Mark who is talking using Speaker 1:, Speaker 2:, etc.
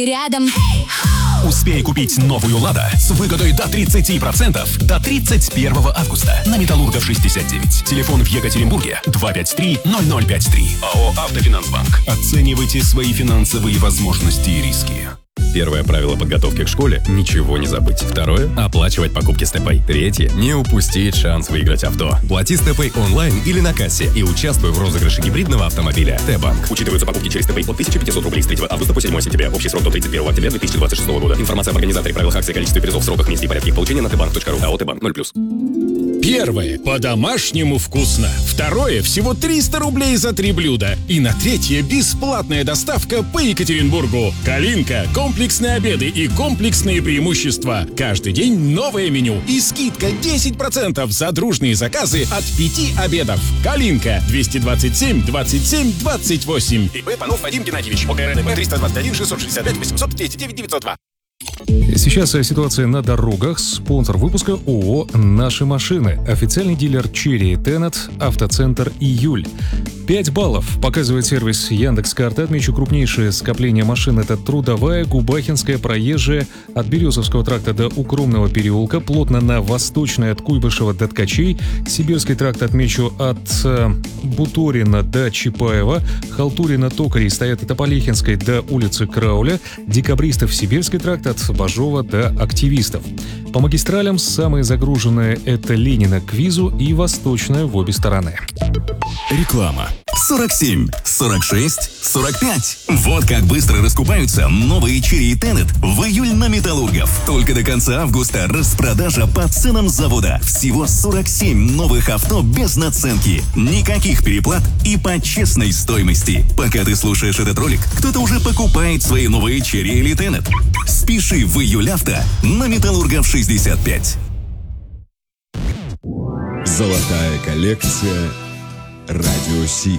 Speaker 1: Рядом.
Speaker 2: Успей купить новую «Лада» с выгодой до 30% до 31 августа на Металлурга 69. Телефон в Екатеринбурге 253-0053. АО «Автофинансбанк». Оценивайте свои финансовые возможности и риски.
Speaker 3: Первое правило подготовки к школе – ничего не забыть. Второе – оплачивать покупки с ТП. Третье – не упустить шанс выиграть авто. Плати с ТП онлайн или на кассе и участвуй в розыгрыше гибридного автомобиля. Т-банк.
Speaker 4: Учитываются покупки через ТП от 1500 рублей с 3 августа по 7 сентября. Общий срок до 31 октября 2026 года. Информация об организаторе, правилах акции, количестве призов, сроках, месте и порядке их получения на tbank.ru. АО «Т-банк» 0+.
Speaker 5: Первое – по-домашнему вкусно. Второе – всего 300 рублей за 3 блюда. И на третье – бесплатная доставка по Екатеринбургу. «Калинка» – комплексные обеды и комплексные преимущества. Каждый день новое меню и скидка 10% за дружные заказы от 5 обедов. «Калинка» 227 27 28.
Speaker 4: ИП Панов Вадим Геннадьевич. ОКРНП 321 665 800 209 902.
Speaker 6: Сейчас ситуация на дорогах. Спонсор выпуска ООО «Наши машины». Официальный дилер Cherry Tenet, автоцентр «Июль». 5 баллов показывает сервис Яндекс.Карты. Отмечу крупнейшее скопление машин. Это Трудовая, Губахинская, Проезжая, от Березовского тракта до Укромного переулка, плотно на Восточной от Куйбышева до Ткачей, Сибирский тракт отмечу от Буторина до Чапаева, Халтурина-Токарей стоят от Ополехинской до улицы Крауля, Декабристов Сибирский тракт от Бажова до Активистов. По магистралям самые загруженные — это Ленина к Визу и Восточная в обе стороны.
Speaker 2: Реклама. 47, 46, 45. Вот как быстро раскупаются новые Cherry Tenet в июль на Металлургов. Только до конца августа распродажа по ценам завода. Всего 47 новых авто без наценки. Никаких переплат и по честной стоимости. Пока ты слушаешь этот ролик, кто-то уже покупает свои новые Cherry или Tenet. Спеши в июль авто на Металлургов 65.
Speaker 7: Золотая коллекция «Радио Си».